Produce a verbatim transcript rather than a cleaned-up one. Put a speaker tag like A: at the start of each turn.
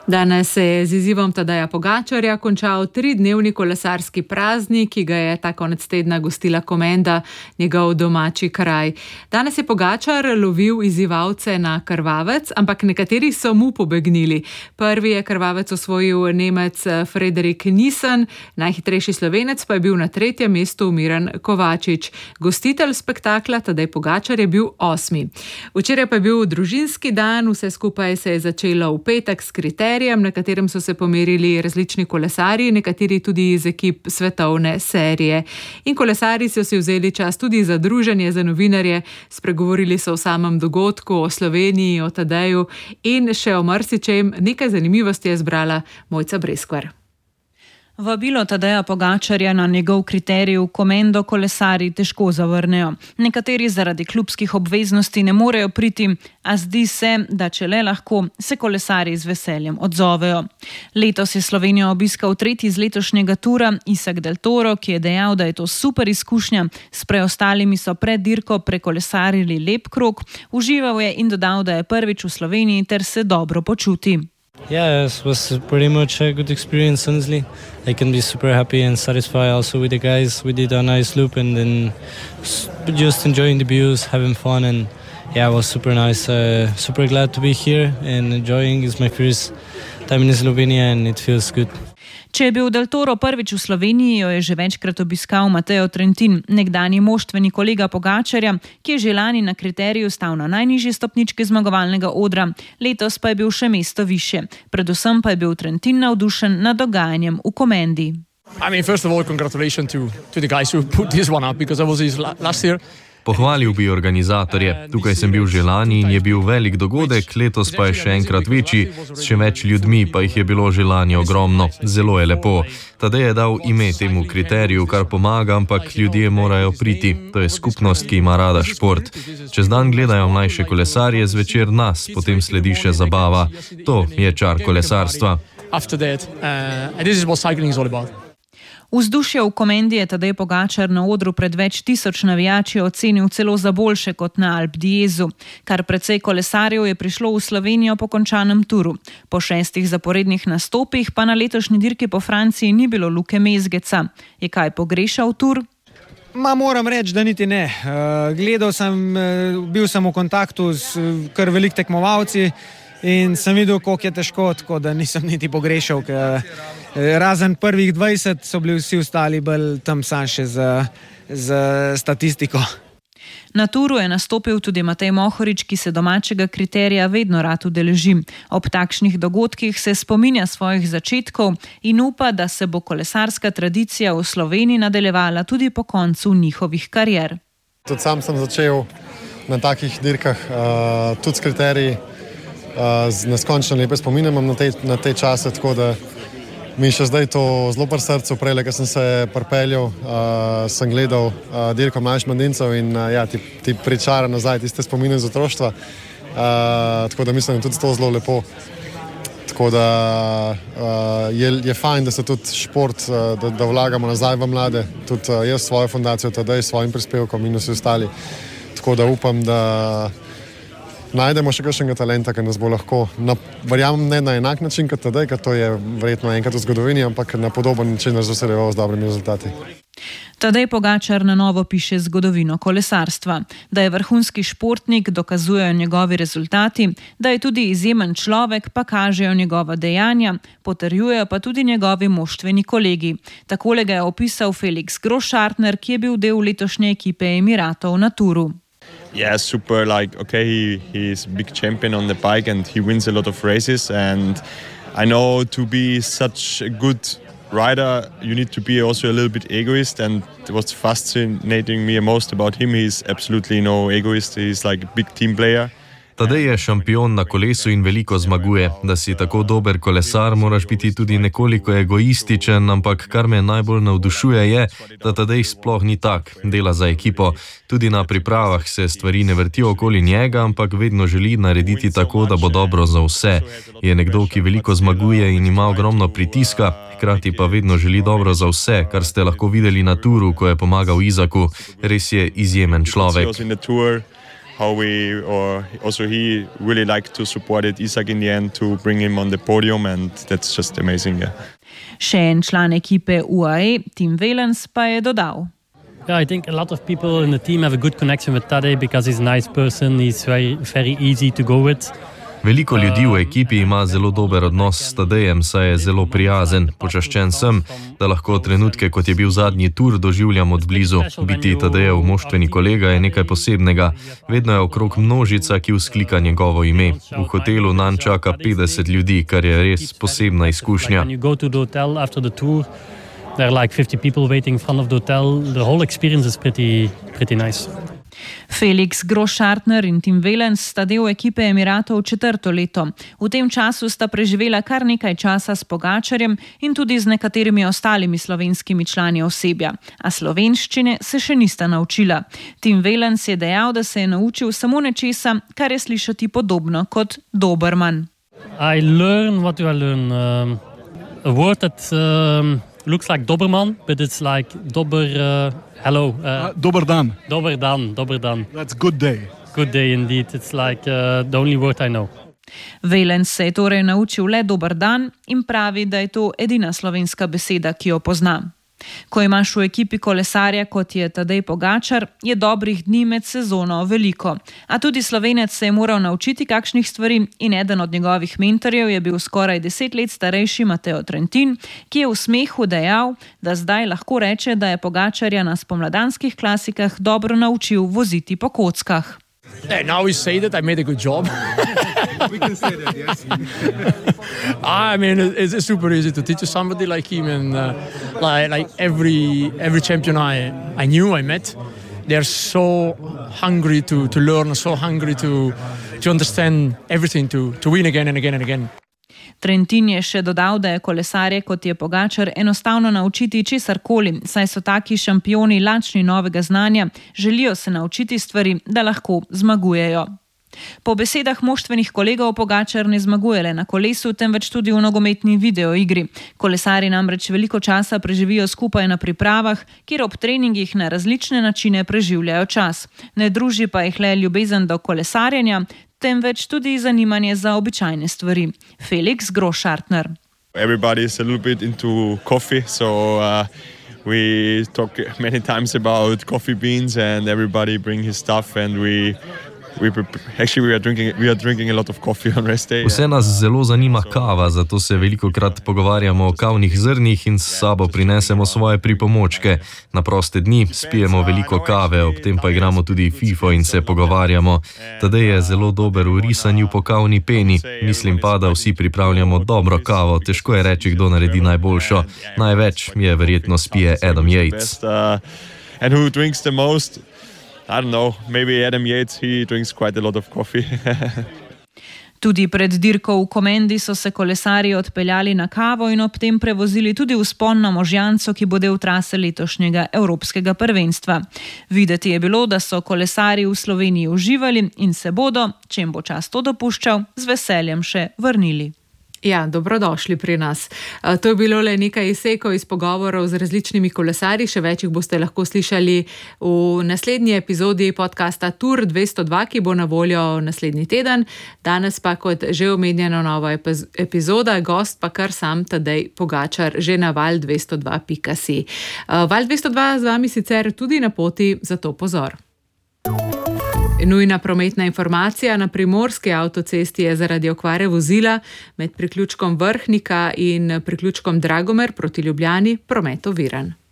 A: Danes se je z izzivom Tadeja Pogačarja končal tridnevni kolesarski praznik, ki ga je ta konec tedna gostila Komenda, njegov domači kraj. Danes je Pogačar lovil izzivalce na krvavec, ampak nekateri so mu pobegnili. Prvi je krvavec osvojil Nemec Frederik Nissen, najhitrejši Slovenec pa je bil na tretjem mestu Miran Kovačič. Gostitelj spektakla Tadej Pogačar je bil osmi. Včeraj pa je bil družinski dan, vse skupaj se je začelo v petek s kriterijem, na katerem so se pomerili različni kolesarji, nekateri tudi iz ekip svetovne serije. In kolesarji so si vzeli čas tudi za druženje, za novinarje, spregovorili so o samem dogodku, o Sloveniji, o Tadeju in še o marsičem. Nekaj zanimivosti je zbrala Mojca Breskvar.
B: Vabilo Tadeja Pogačarja na njegov kriterij v Komendo kolesarji težko zavrnejo. Nekateri zaradi klubskih obveznosti ne morejo priti, a zdi se, da če le lahko, se kolesarji z veseljem odzovejo. Letos je Slovenijo obiskal tretji iz letošnjega tura Isak Del Toro, ki je dejal, da je to super izkušnja. S preostalimi so pred dirko prekolesarili lep krog, užival je in dodal, da je prvič v Sloveniji ter se dobro počuti.
C: Yeah, it was pretty much a good experience, honestly. I can be super happy and satisfied also with the guys. We did a nice loop and then just enjoying the views, having fun, and yeah, it was super nice. Uh, super glad to be here and enjoying. It's my first time in Slovenia and it feels good.
B: Če je bil Del Toro prvič v Sloveniji, jo je že večkrat obiskal Mateo Trentin, nekdanji moštveni kolega Pogačarja, ki je že lani na kriteriju stal na najnižji stopnički zmagovalnega odra, letos pa je bil še mesto više. Predvsem pa je bil Trentin navdušen nad dogajanjem v Komendi.
D: I mean, first of all, congratulations to, to the guys who put this one up, because I was his last year.
E: Pohvalil bi organizatorje. Tukaj sem bil že lani in je bil velik dogodek, letos pa je še enkrat večji, s še več ljudmi, pa jih je bilo že lani ogromno. Zelo je lepo. Tadej je dal ime temu kriteriju, kar pomaga, ampak ljudje morajo priti. To je skupnost, ki ima rada šport. Čez dan gledajo mlajše kolesarje, zvečer nas, potem sledi še zabava. To je čar kolesarstva.
D: After that, uh, and this is what cycling is all about.
B: Vzdušje v Komendi je Tadej Pogačar na odru pred več tisoč navijači ocenil celo za boljše kot na Alpe d'Huez. Kar precej kolesarjev je prišlo v Slovenijo po končanem turu. Po šestih zaporednih nastopih pa na letošnji dirki po Franciji ni bilo Luke Mezgeca. Je kaj pogrešal tur?
F: Ma moram reči, da niti ne. Uh, gledal sem, uh, bil sem v kontaktu s uh, kar velik tekmovalci in sem videl, koliko je težko, tako da nisem niti pogrešal, ker razen prvih dvajset so bili vsi ostali bolj tam sam še z, z statistiko.
B: Na turu je nastopil tudi Matej Mohorič, ki se domačega kriterija vedno rad udeleži. Ob takšnih dogodkih se spominja svojih začetkov in upa, da se bo kolesarska tradicija v Sloveniji nadaljevala tudi po koncu njihovih karier.
G: Tudi sam sem začel na takih dirkah, uh, tudi s kriteriji. Uh, neskončno lepe spomine imam na te, na te čase, tako da mi še zdaj to zelo pri srcu. Prej, ko sem se pripeljal, uh, sem gledal uh, dirko mlajših mladincev in uh, ja, ti, ti pričara nazaj tiste spomine iz otroštva. Uh, tako da mislim, da je tudi to zelo lepo. Tako da uh, je, je fajn, da se tudi šport, uh, da, da vlagamo nazaj v mlade. Tudi uh, jaz svojo fundacijo Tadej, svojim prispevkom in vsi ostali. Tako da upam, da najdemo še kakšnega talenta, ki nas bo lahko, na, verjamem ne na enak način kot Tadej, ker to je verjetno enkrat v zgodovini, ampak na podoben način razveseljeval z dobrimi rezultati.
B: Tadej Pogačar na novo piše zgodovino kolesarstva. Da je vrhunski športnik, dokazujejo njegovi rezultati, da je tudi izjemen človek, pa kažejo njegova dejanja, potrjujejo pa tudi njegovi moštveni kolegi. Takole ga je opisal Felix Großartner, ki je bil del letošnje ekipe Emiratov na turu.
H: Yeah, super. Like, okay, he he's a big champion on the bike and he wins a lot of races. And I know to be such a good rider, you need to be also a little bit egoist. And what's fascinating me most about him, he's absolutely no egoist. He's like a big team player.
E: Tadej je šampion na kolesu in veliko zmaguje. Da si tako dober kolesar, moraš biti tudi nekoliko egoističen, ampak kar me najbolj navdušuje je, da Tadej sploh ni tak, dela za ekipo. Tudi na pripravah se stvari ne vrtijo okoli njega, ampak vedno želi narediti tako, da bo dobro za vse. Je nekdo, ki veliko zmaguje in ima ogromno pritiska, hkrati pa vedno želi dobro za vse, kar ste lahko videli na turu, ko je pomagal Isaku. Res je izjemen človek.
H: how we, or also he really liked to support it, Isak in the end, to bring him on the podium, and that's just amazing. Yeah.
B: Še en član ekipe U A E, Tim Wellens, pa je dodal.
I: Yeah, I think a lot of people in the team have a good connection with Tadej because he's a nice person, he's very, very easy to go with.
E: Veliko ljudi v ekipi ima zelo dober odnos s Tadejem, saj je zelo prijazen. Počaščen sem, da lahko trenutke, kot je bil zadnji tur, doživljam od blizu. Biti Tadejev moštveni kolega je nekaj posebnega. Vedno je okrog množica, ki vzklika njegovo ime. V hotelu nanj čaka petdeset ljudi, kar je res posebna izkušnja.
I: There are like fifty people waiting in front of the hotel. The whole experience is pretty, pretty nice.
B: Felix Großartner in Tim Wellens sta del ekipe Emiratov četrto leto. V tem času sta preživela kar nekaj časa s Pogačarjem in tudi z nekaterimi ostalimi slovenskimi člani osebja. A slovenščine se še nista naučila. Tim Wellens je dejal, da se je naučil samo nečesa, kar je slišati podobno kot Doberman.
I: I learn what do I learn? Um, a word that um, looks like Doberman, but it's like Dober... Uh, hello. Uh,
J: uh, Dober dan.
I: Dober dan, Dober dan.
J: That's good day.
I: Good day indeed. It's like uh, the only word I know.
B: Wellens se je torej naučil le dober dan in pravi, da je to edina slovenska beseda, ki jo pozna. Ko imaš v ekipi kolesarja, kot je Tadej Pogačar, je dobrih dni med sezono veliko. A tudi Slovenec se je moral naučiti kakšnih stvari in eden od njegovih mentorjev je bil skoraj deset let starejši Mateo Trentin, ki je v smehu dejal, da zdaj lahko reče, da je Pogačarja na spomladanskih klasikah dobro naučil voziti po kockah.
D: Yeah, now we say that I made a good job.
J: We can say that, yes.
D: I mean, it's, it's super easy to teach somebody like him, and uh, like, like every every champion I I knew I met, they're so hungry to to learn, so hungry to to understand everything, to to win again and again and again.
B: Trentin je še dodal, da je kolesarje, kot je Pogačar, enostavno naučiti česarkoli, saj so taki šampioni lačni novega znanja, želijo se naučiti stvari, da lahko zmagujejo. Po besedah moštvenih kolegov Pogačar ne zmaguje le na kolesu, temveč tudi v nogometni videoigri. Kolesari namreč veliko časa preživijo skupaj na pripravah, kjer ob treningih na različne načine preživljajo čas. Ne druži pa jih le ljubezen do kolesarjenja, temveč tudi zanimanje za običajne stvari. Felix Großartner.
H: Everybody is a little bit into coffee, so uh, we talk many times about coffee beans and everybody bring his stuff and we We actually we are drinking we are drinking a lot of coffee on rest day.
E: Vse nas zelo zanima kava, zato se velikokrat pogovarjamo o kavnih zrnih in s sabo prinesemo svoje pripomočke. Na proste dni spijemo veliko kave, ob tem pa igramo tudi FIFO in se pogovarjamo. Tadej je zelo dober v risanju po kavni peni. Mislim pa, da vsi pripravljamo dobro kavo. Težko je reči, kdo naredi najboljšo. Največ je verjetno spije Adam Yates.
H: And who drinks the most? I don't know, maybe Adam Yates, he drinks quite a lot of coffee.
B: Tudi pred dirko v Komendi so se kolesarji odpeljali na kavo in ob tem prevozili tudi vzpon na Možjanco, ki bo del trase letošnjega evropskega prvenstva. Videti je bilo, da so kolesarji v Sloveniji uživali in se bodo, če jim bo čas to dopuščal, z veseljem še vrnili.
A: Ja, dobrodošli pri nas. To je bilo le nekaj izsekov iz pogovorov z različnimi kolesarji, še več jih boste lahko slišali v naslednji epizodi podcasta Tour dvesto dva, ki bo na voljo naslednji teden. Danes pa kot že omenjeno nova epizoda, gost pa kar sam Tadej Pogačar, že na val dvesto dva pika si. Val dvesto dva z vami sicer tudi na poti, zato pozor. Nujna prometna informacija na primorski avtocesti je zaradi okvare vozila med priključkom Vrhnika in priključkom Dragomer proti Ljubljani promet oviran.